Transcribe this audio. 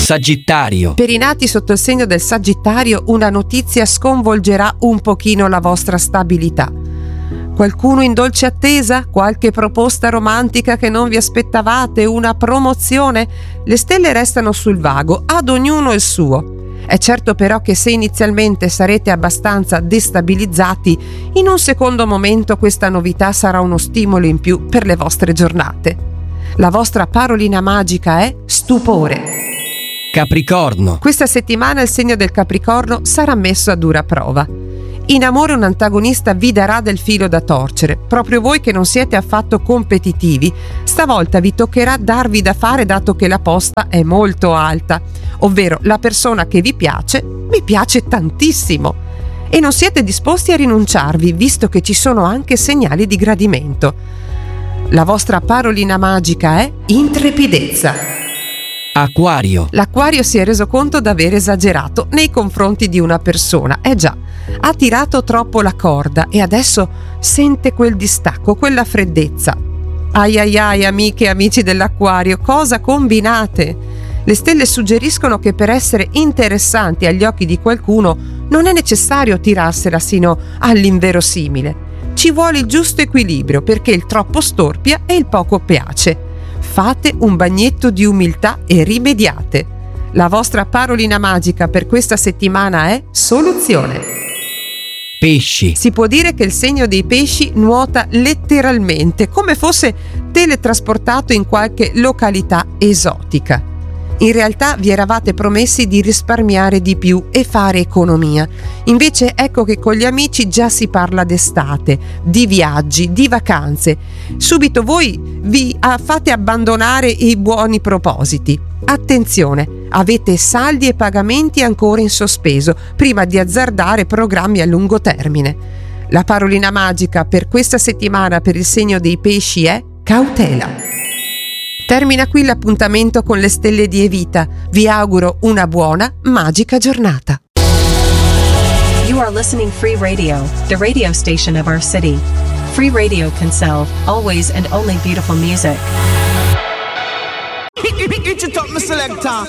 Sagittario. Per i nati sotto il segno del Sagittario, una notizia sconvolgerà un pochino la vostra stabilità. Qualcuno in dolce attesa? Qualche proposta romantica che non vi aspettavate? Una promozione? Le stelle restano sul vago, ad ognuno il suo. È certo però che se inizialmente sarete abbastanza destabilizzati, in un secondo momento questa novità sarà uno stimolo in più per le vostre giornate. La vostra parolina magica è stupore. Capricorno. Questa settimana il segno del Capricorno sarà messo a dura prova. In amore un antagonista vi darà del filo da torcere. Proprio voi che non siete affatto competitivi, stavolta vi toccherà darvi da fare dato che la posta è molto alta, ovvero la persona che vi piace tantissimo e non siete disposti a rinunciarvi, visto che ci sono anche segnali di gradimento. La vostra parolina magica è intrepidezza. Acquario. L'Acquario si è reso conto d'aver esagerato nei confronti di una persona. Già, ha tirato troppo la corda e adesso sente quel distacco, quella freddezza. Ai ai ai, amiche e amici dell'Acquario, cosa combinate? Le stelle suggeriscono che per essere interessanti agli occhi di qualcuno non è necessario tirarsela sino all'inverosimile. Ci vuole il giusto equilibrio perché il troppo storpia e il poco piace. Fate un bagnetto di umiltà e rimediate. La vostra parolina magica per questa settimana è soluzione. Pesci. Si può dire che il segno dei pesci nuota letteralmente, come fosse teletrasportato in qualche località esotica. In realtà vi eravate promessi di risparmiare di più e fare economia. Invece ecco che con gli amici già si parla d'estate, di viaggi, di vacanze. Subito voi vi fate abbandonare i buoni propositi. Attenzione, avete saldi e pagamenti ancora in sospeso prima di azzardare programmi a lungo termine. La parolina magica per questa settimana per il segno dei pesci è cautela. Termina qui l'appuntamento con le stelle di Evita. Vi auguro una buona, magica giornata. You are listening Free Radio, the radio station of our city. Free Radio Kinsale, always and only beautiful music. Hit it up, my selector.